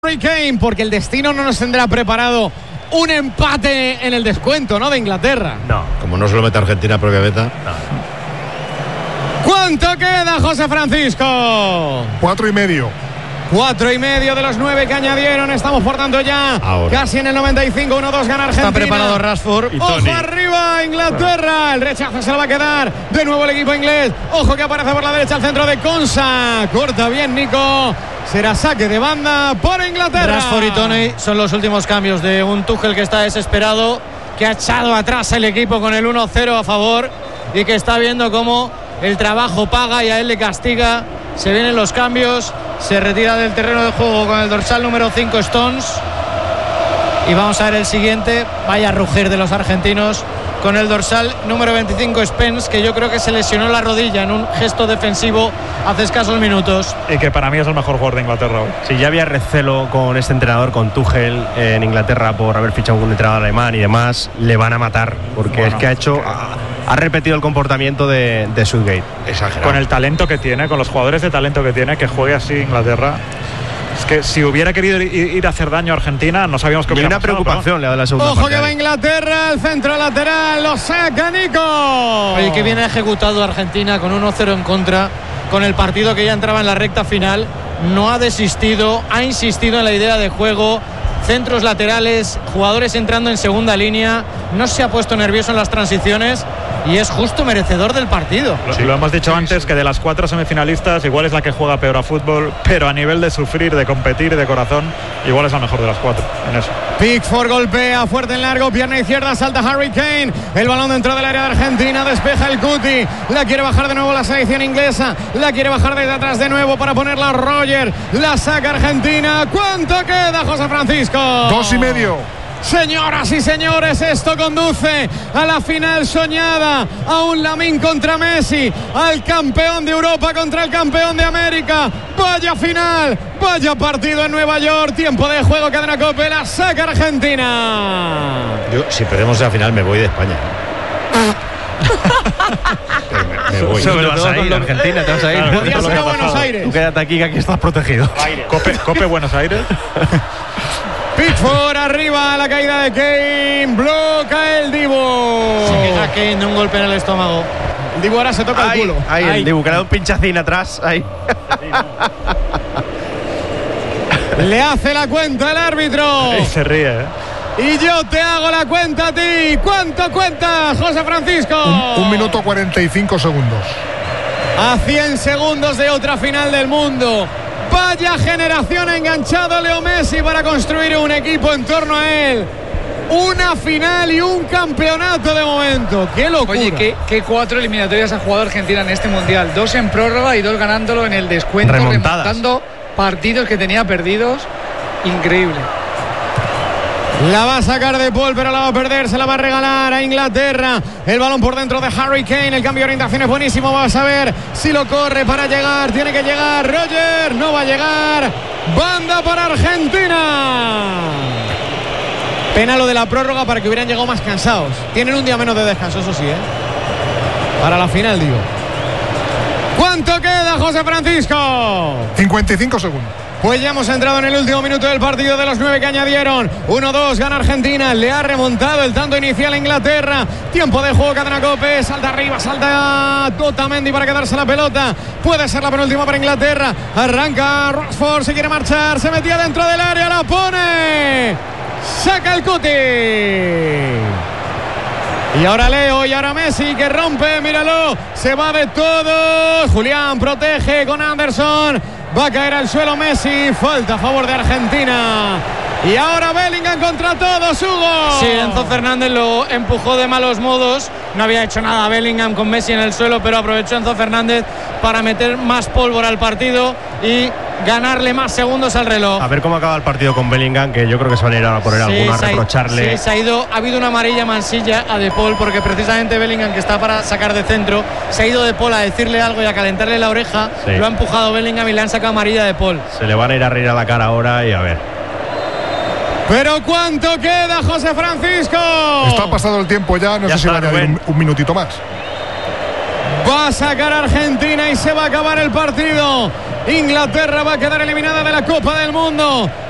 Harry Kane, porque el destino no nos tendrá preparado un empate en el descuento, ¿no? De Inglaterra. No, como no se lo mete Argentina propia beta. No. ¿Cuánto queda, José Francisco? 4,5. 4,5 de los 9 que añadieron. Estamos por tanto ya casi en el 95. 1-2 gana Argentina. Está preparado Rashford. Ojo arriba, Inglaterra. El rechazo se lo va a quedar de nuevo el equipo inglés. Ojo que aparece por la derecha al centro de Konsa. Corta bien Nico. Será saque de banda por Inglaterra. Rashford y Toney son los últimos cambios de un Tuchel que está desesperado, que ha echado atrás el equipo con el 1-0 a favor y que está viendo cómo el trabajo paga y a él le castiga. Se vienen los cambios, se retira del terreno de juego con el dorsal número 5 Stones y vamos a ver el siguiente. Vaya rugir de los argentinos con el dorsal número 25 Spence, que yo creo que se lesionó la rodilla en un gesto defensivo hace escasos minutos. Y que para mí es el mejor jugador de Inglaterra hoy. Sí, ya había recelo con este entrenador, con Tuchel en Inglaterra, por haber fichado un entrenador alemán y demás. Le van a matar, porque es que ha repetido el comportamiento de Southgate. Exagerado. Con el talento que tiene, con los jugadores de talento que tiene, que juegue así Inglaterra. Es que si hubiera querido ir a hacer daño a Argentina, no sabíamos que hubiera pasado. Hay una preocupación le da la segunda Ojo parte. Que va Inglaterra, al centro lateral, lo saca Nico. Oye, que viene ejecutado Argentina con 1-0 en contra, con el partido que ya entraba en la recta final. No ha desistido, ha insistido en la idea de juego. Centros laterales, jugadores entrando en segunda línea, no se ha puesto nervioso en las transiciones y es justo merecedor del partido. Lo hemos dicho antes, que de las 4 semifinalistas igual es la que juega peor a fútbol, pero a nivel de sufrir, de competir, de corazón, igual es la mejor de las 4 en eso. Pickford golpea fuerte en largo, pierna izquierda, salta Harry Kane, el balón dentro del área de Argentina, despeja el Cuti, la quiere bajar de nuevo la selección inglesa, la quiere bajar desde atrás de nuevo para ponerla Roger, la saca Argentina. ¿Cuánto queda, José Francisco? 2,5. Señoras y señores, esto conduce a la final soñada, a un Lamine contra Messi, al campeón de Europa contra el campeón de América. Vaya final, vaya partido en Nueva York, tiempo de juego, cadena COPE, la saca Argentina. Yo, si perdemos la final, me voy de España. me voy. ¿Te vas a ir, Argentina? ¿Te vas a ir? Claro, Podrías ir a Buenos Aires. Tú quédate aquí, que aquí estás protegido. Cope Buenos Aires. Pickford arriba, la caída de Kane, bloca el Dibu. Se queja Kane de un golpe en el estómago. El Dibu ahora se toca el culo. Ahí, el Dibu, que le da un pinchacín atrás. Ahí. Le hace la cuenta el árbitro. Y se ríe, Y yo te hago la cuenta a ti. ¿Cuánto cuentas, José Francisco? 1 minuto 45 segundos. A 100 segundos de otra final del mundo. Vaya generación ha enganchado Leo Messi para construir un equipo en torno a él. Una final y un campeonato de momento. ¡Qué locura! Oye, ¿qué 4 eliminatorias ha jugado Argentina en este Mundial? 2 en prórroga y 2 ganándolo en el descuento, remontando partidos que tenía perdidos. Increíble. La va a sacar de Paul, pero la va a perder, se la va a regalar a Inglaterra. El balón por dentro de Harry Kane, el cambio de orientación es buenísimo. Vamos a ver si lo corre para llegar, tiene que llegar Roger, no va a llegar. Banda para Argentina. Pena lo de la prórroga para que hubieran llegado más cansados. Tienen un día menos de descanso, eso sí, para la final, digo. ¿Cuánto queda, José Francisco? 55 segundos. Pues ya hemos entrado en el último minuto del partido de los 9 que añadieron. 1-2, gana Argentina. Le ha remontado el tanto inicial a Inglaterra. Tiempo de juego, cadena COPE. Salta arriba, salta Otamendi para quedarse la pelota. Puede ser la penúltima para Inglaterra. Arranca Rashford, se quiere marchar. Se metía dentro del área, la pone. Saca el Cuti. Y ahora Leo, y ahora Messi, que rompe, míralo. Se va de todos. Julián protege con Anderson. Va a caer al suelo Messi, falta a favor de Argentina. Y ahora Bellingham contra todos, Hugo. Sí, Enzo Fernández lo empujó de malos modos. No había hecho nada Bellingham con Messi en el suelo, pero aprovechó Enzo Fernández para meter más pólvora al partido y ganarle más segundos al reloj. A ver cómo acaba el partido con Bellingham, que yo creo que se van a ir a poner alguno a reprocharle. Sí, ha habido una amarilla Mansilla a De Paul, porque precisamente Bellingham, que está para sacar de centro, se ha ido De Paul a decirle algo y a calentarle la oreja. Sí. Lo ha empujado Bellingham y le han sacado amarilla a De Paul. Se le van a ir a reír a la cara ahora y a ver. Pero ¿cuánto queda, José Francisco? Está pasado el tiempo ya, no sé si va a añadir un minutito más. Va a sacar Argentina y se va a acabar el partido. Inglaterra va a quedar eliminada de la Copa del Mundo.